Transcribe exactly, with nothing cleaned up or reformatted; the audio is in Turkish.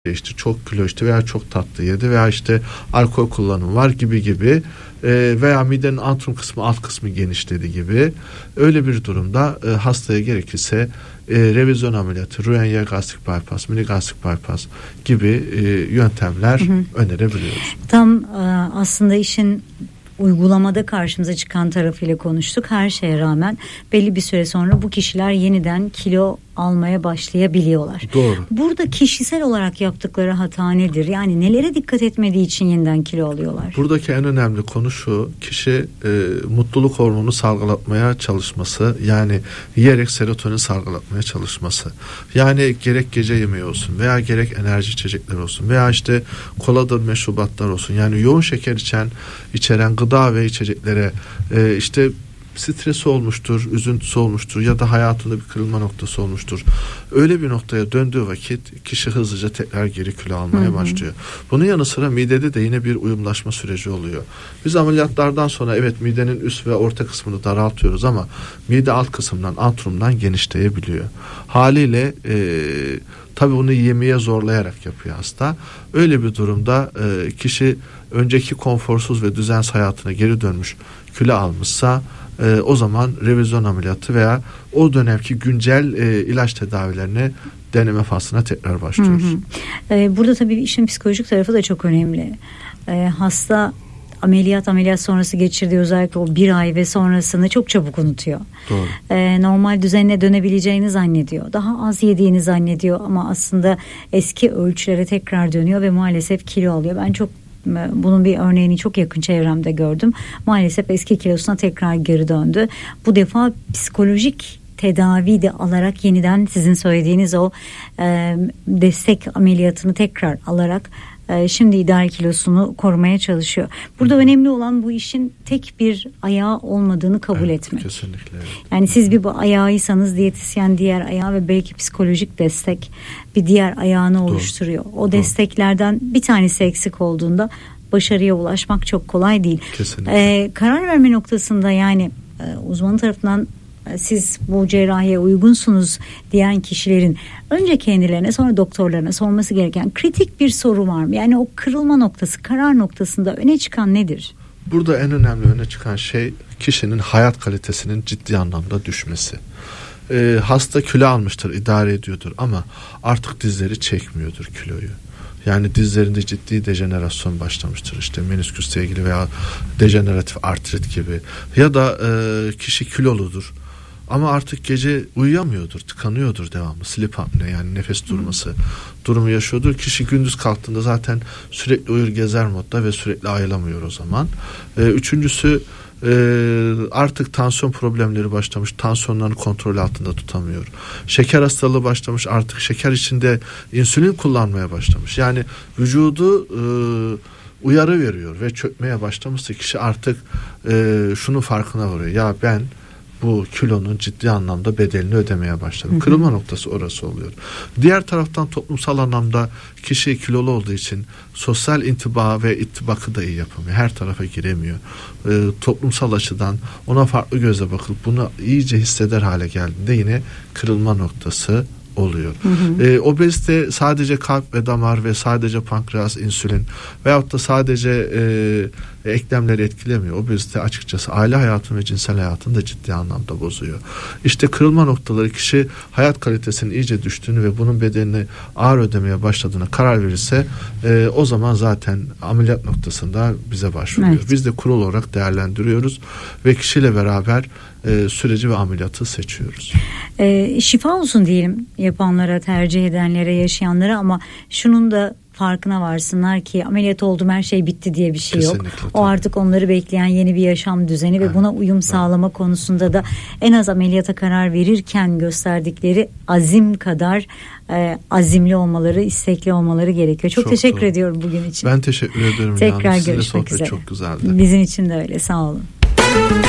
işte çok kilo işte veya çok tatlı yedi veya işte alkol kullanımı var gibi gibi e, veya midenin antrum kısmı alt kısmı genişledi gibi öyle bir durumda e, hastaya gerekirse e, revizyon ameliyatı, Roux-en-Y gastrik bypass, mini gastrik bypass gibi e, yöntemler hı hı. önerebiliyoruz. Tam e, aslında işin uygulamada karşımıza çıkan tarafıyla konuştuk. Her şeye rağmen belli bir süre sonra bu kişiler yeniden kilo almaya başlayabiliyorlar. Doğru. Burada kişisel olarak yaptıkları hata nedir? Yani nelere dikkat etmediği için yeniden kilo alıyorlar? Buradaki en önemli konu şu: kişi e, mutluluk hormonu salgılatmaya çalışması, yani yiyerek serotonin salgılatmaya çalışması. Yani gerek gece yemeği olsun veya gerek enerji içecekler olsun veya işte koladır, meşrubatlar olsun. Yani yoğun şeker içen içeren gıda ve içeceklere e, işte stresi olmuştur, üzüntüsü olmuştur ya da hayatında bir kırılma noktası olmuştur. Öyle bir noktaya döndüğü vakit kişi hızlıca tekrar geri kilo almaya hı hı. başlıyor. Bunun yanı sıra midede de yine bir uyumlaşma süreci oluyor. Biz ameliyatlardan sonra evet midenin üst ve orta kısmını daraltıyoruz ama mide alt kısımdan, antrumdan genişleyebiliyor. Haliyle e, tabii bunu yemeye zorlayarak yapıyor hasta. Öyle bir durumda e, kişi önceki konforsuz ve düzensiz hayatına geri dönmüş, kilo almışsa Ee, o zaman revizyon ameliyatı veya o dönemki güncel e, ilaç tedavilerine deneme faslına tekrar başlıyoruz. Hı hı. Ee, burada tabii işin psikolojik tarafı da çok önemli. Ee, hasta ameliyat ameliyat sonrası geçirdiği özellikle o bir ay ve sonrasını çok çabuk unutuyor. Doğru. Ee, normal düzenine dönebileceğini zannediyor. Daha az yediğini zannediyor ama aslında eski ölçülere tekrar dönüyor ve maalesef kilo alıyor. Ben çok bunun bir örneğini çok yakın çevremde gördüm. Maalesef eski kilosuna tekrar geri döndü. Bu defa psikolojik tedavi de alarak yeniden sizin söylediğiniz o e, destek ameliyatını tekrar alarak e, şimdi ideal kilosunu korumaya çalışıyor. Burada Hı. önemli olan bu işin tek bir ayağı olmadığını kabul evet, etmek. Kesinlikle. Evet. Yani siz bir ayağıysanız diyetisyen diğer ayağı ve belki psikolojik destek bir diğer ayağını oluşturuyor. O Doğru. desteklerden bir tanesi eksik olduğunda başarıya ulaşmak çok kolay değil. Kesinlikle. Ee, karar verme noktasında yani e, uzman tarafından e, siz bu cerrahiye uygunsunuz diyen kişilerin önce kendilerine sonra doktorlarına sorması gereken kritik bir soru var mı? Yani o kırılma noktası, karar noktasında öne çıkan nedir? Burada en önemli öne çıkan şey kişinin hayat kalitesinin ciddi anlamda düşmesi. Ee, hasta kilo almıştır, idare ediyordur ama artık dizleri çekmiyordur kiloyu. Yani dizlerinde ciddi dejenerasyon başlamıştır. İşte menisküsle ilgili veya dejeneratif artrit gibi. Ya da e, kişi kiloludur ama artık gece uyuyamıyordur, tıkanıyordur devamlı. Sleep apnea yani nefes durması hmm. durumu yaşıyordur. Kişi gündüz kalktığında zaten sürekli uyur gezer modda ve sürekli ayılamıyor o zaman. E, üçüncüsü Ee, artık tansiyon problemleri başlamış, tansiyonlarını kontrol altında tutamıyor. Şeker hastalığı başlamış, artık şeker içinde insülin kullanmaya başlamış. Yani vücudu e, uyarı veriyor ve çökmeye başlamışsa kişi artık e, şunun farkına varıyor. Ya ben bu kilonun ciddi anlamda bedelini ödemeye başladım. Hı hı. Kırılma noktası orası oluyor. Diğer taraftan toplumsal anlamda kişi kilolu olduğu için sosyal intiba ve ittibakı da iyi yapamıyor. Her tarafa giremiyor. Ee, toplumsal açıdan ona farklı gözle bakıp bunu iyice hisseder hale geldiğinde yine kırılma noktası oluyor. Hı hı. Ee, obezite sadece kalp ve damar ve sadece pankreas, insülin veyahut da sadece e, eklemleri etkilemiyor. Obezite açıkçası aile hayatını ve cinsel hayatını da ciddi anlamda bozuyor. İşte kırılma noktaları kişi hayat kalitesinin iyice düştüğünü ve bunun bedelini ağır ödemeye başladığına karar verirse e, o zaman zaten ameliyat noktasında bize başvuruyor. Evet. Biz de kurul olarak değerlendiriyoruz ve kişiyle beraber e, süreci ve ameliyatı seçiyoruz. E, şifa olsun diyelim yapanlara, tercih edenlere, yaşayanlara ama şunun da farkına varsınlar ki ameliyat oldum her şey bitti diye bir şey Kesinlikle, yok. tabii. O artık onları bekleyen yeni bir yaşam düzeni evet, ve buna uyum evet. sağlama konusunda da en az ameliyata karar verirken gösterdikleri azim kadar e, azimli olmaları, istekli olmaları gerekiyor. Çok, çok teşekkür doğru. ediyorum bugün için. Ben teşekkür ederim. Tekrar yani. görüşmek üzere. Çok güzeldi. Bizim için de öyle. Sağ olun.